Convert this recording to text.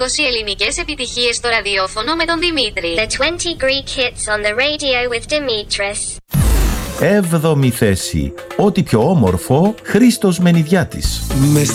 20 ελληνικές επιτυχίες στο ραδιόφωνο με τον Δημήτρη. The 20 Greek hits on the radio with Dimitris. 7η θέση. Ό,τι πιο όμορφο, Χρήστος Μενιδιάτης.